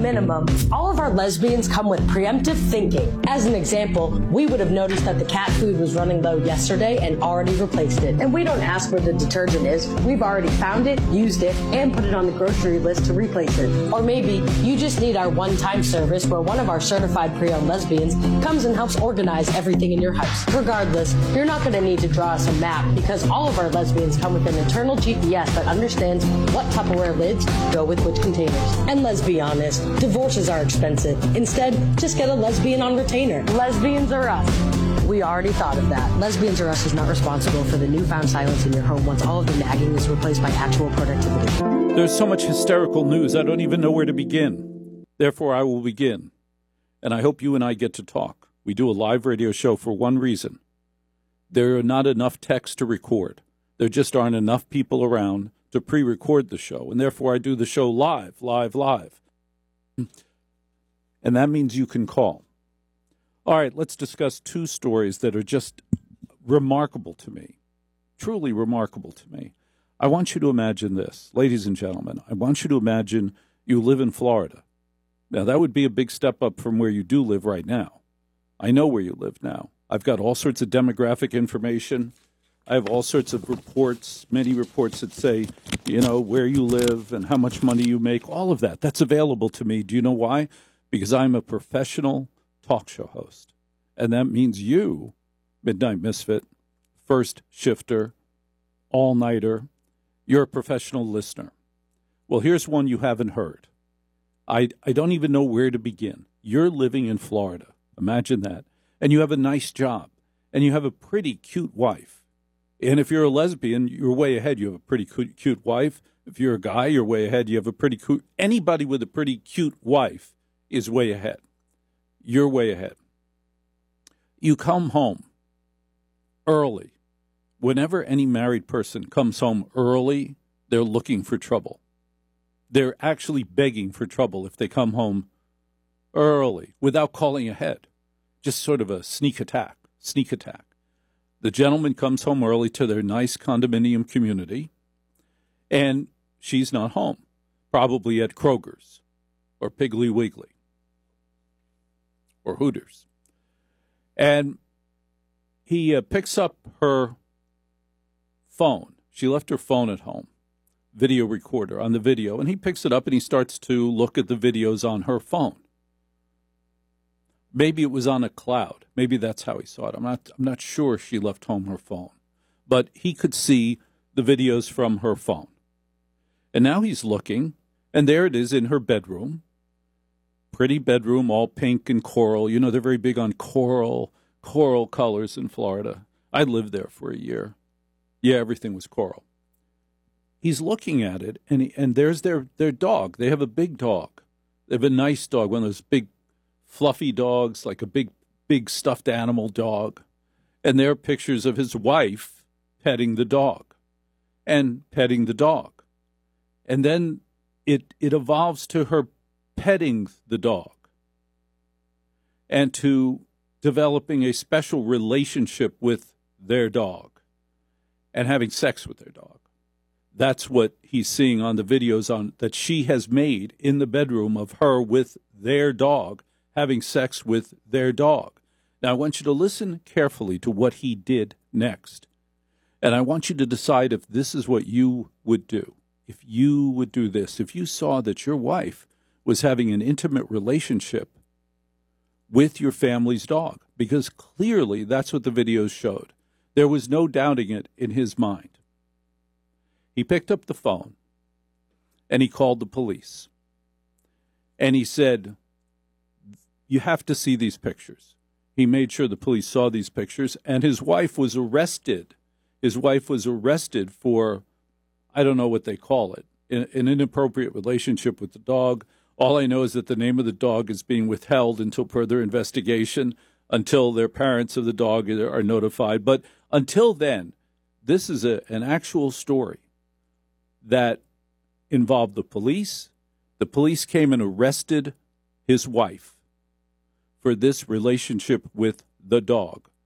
minimum, all of our lesbians come with preemptive thinking. As an example, we would have noticed that the cat food was running low yesterday and already replaced it. And we don't ask where the detergent is. We've already found it, used it, and put it on the grocery list to replace it. Or maybe you just need our one-time service where one of our certified pre-owned lesbians comes and helps organize everything in your house. Regardless, you're not going to need to draw us a map because all of our lesbians come with an internal GPS that understands what Tupperware lids go with which containers. And let's be honest, divorces are expensive. Instead, just get a lesbian on retainer. Lesbians are us. We already thought of that. Lesbians Are Us is not responsible for the newfound silence in your home once all of the nagging is replaced by actual productivity. There's so much hysterical news, I don't even know where to begin. Therefore, I will begin. And I hope you and I get to talk. We do a live radio show for one reason. There are not enough texts to record. There just aren't enough people around to pre-record the show, and therefore I do the show live. And that means you can call. All right, let's discuss two stories that are just remarkable to me, truly remarkable to me. I want you to imagine this, ladies and gentlemen. I want you to imagine you live in Florida. Now, that would be a big step up from where you do live right now. I know where you live now. I've got all sorts of demographic information. I have all sorts of reports, many reports that say, you know, where you live and how much money you make, all of that. That's available to me. Do you know why? Because I'm a professional talk show host. And that means you, Midnight Misfit, first shifter, all-nighter, you're a professional listener. Well, here's one you haven't heard. I don't even know where to begin. You're living in Florida. Imagine that. And you have a nice job. And you have a pretty cute wife. And if you're a lesbian, you're way ahead. You have a pretty cute wife. If you're a guy, you're way ahead. You have a pretty cute... Anybody with a pretty cute wife is way ahead. You're way ahead. You come home early. Whenever any married person comes home early, they're looking for trouble. They're actually begging for trouble if they come home early without calling ahead. Just sort of a sneak attack. The gentleman comes home early to their nice condominium community, and she's not home, probably at Kroger's or Piggly Wiggly or Hooters. And he picks up her phone. She left her phone at home, video recorder on the video, and he picks it up and he starts to look at the videos on her phone. Maybe it was on a cloud. Maybe that's how he saw it. I'm not sure she left home her phone. But he could see the videos from her phone. And now he's looking, and there it is in her bedroom. Pretty bedroom, all pink and coral. You know, they're very big on coral colors in Florida. I lived there for a year. Yeah, everything was coral. He's looking at it, and there's their dog. They have a big dog. They have a nice dog, one of those big, fluffy dogs, like a big stuffed animal dog. And there are pictures of his wife petting the dog. And then it evolves to her petting the dog and to developing a special relationship with their dog and having sex with their dog. That's what he's seeing on the videos that she has made in the bedroom of her with their dog, having sex with their dog. Now, I want you to listen carefully to what he did next. And I want you to decide if this is what you would do. If you would do this, if you saw that your wife was having an intimate relationship with your family's dog, because clearly that's what the videos showed. There was no doubting it in his mind. He picked up the phone and he called the police. And he said, you have to see these pictures. He made sure the police saw these pictures, and his wife was arrested. His wife was arrested for, I don't know what they call it, an inappropriate relationship with the dog. All I know is that the name of the dog is being withheld until further investigation, until their parents of the dog are notified. But until then, this is an actual story that involved the police. The police came and arrested his wife for this relationship with the dog.